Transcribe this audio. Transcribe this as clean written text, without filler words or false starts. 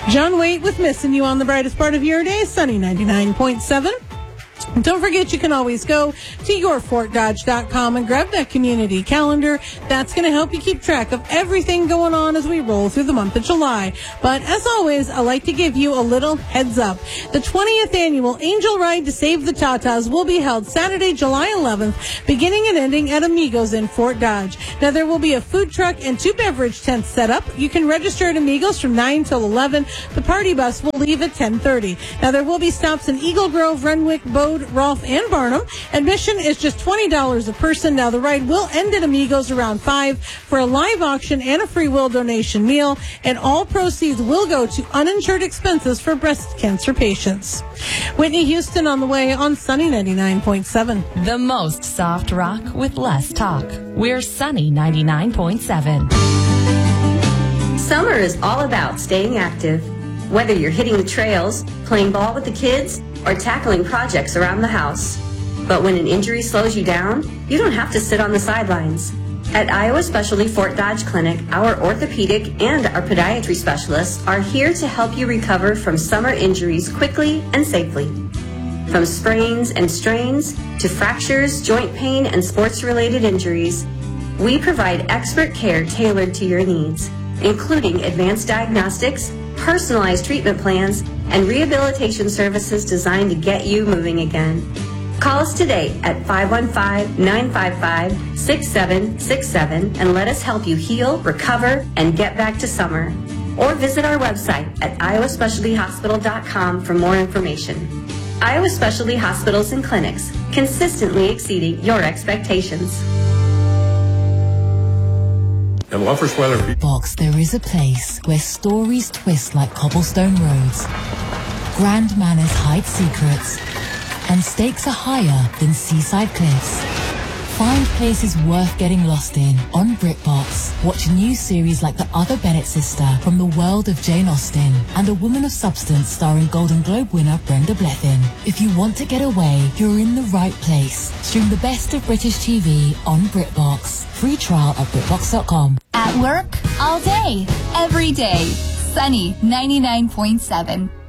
John Waite with Missing You on the brightest part of your day, Sunny 99.7. And don't forget, you can always go to yourfortdodge.com and grab that community calendar. That's going to help you keep track of everything going on as we roll through the month of July. But as always, I like to give you a little heads up. The 20th annual Angel Ride to Save the Tatas will be held Saturday, July 11th, beginning and ending at Amigos in Fort Dodge. Now, there will be a food truck and 2 beverage tents set up. You can register at Amigos from 9 till 11. The party bus will leave at 10:30. Now, there will be stops in Eagle Grove, Renwick, Bode, Rolfe, and Barnum. Admission is just $20 a person. Now, the ride will end at Amigos around 5 for a live auction and a free will donation meal, and all proceeds will go to uninsured expenses for breast cancer patients. Whitney Houston on the way on Sunny 99.7. The most soft rock with less talk. We're Sunny 99.7. Summer is all about staying active. Whether you're hitting the trails, playing ball with the kids, or tackling projects around the house. But when an injury slows you down, you don't have to sit on the sidelines. At Iowa Specialty Fort Dodge Clinic, our orthopedic and our podiatry specialists are here to help you recover from summer injuries quickly and safely. From sprains and strains to fractures, joint pain, and sports-related injuries, we provide expert care tailored to your needs, including advanced diagnostics, personalized treatment plans, and rehabilitation services designed to get you moving again. Call us today at 515-955-6767 and let us help you heal, recover, and get back to summer. Or visit our website at iowaspecialtyhospital.com for more information. Iowa Specialty Hospitals and Clinics, consistently exceeding your expectations. And Luffersweiler Box, there is a place where stories twist like cobblestone roads. Grand manners hide secrets, and stakes are higher than seaside cliffs. Find places worth getting lost in on BritBox. Watch new series like The Other Bennett Sister from the world of Jane Austen and A Woman of Substance starring Golden Globe winner Brenda Blethyn. If you want to get away, you're in the right place. Stream the best of British TV on BritBox. Free trial at BritBox.com. At work, all day, every day. Sunny 99.7.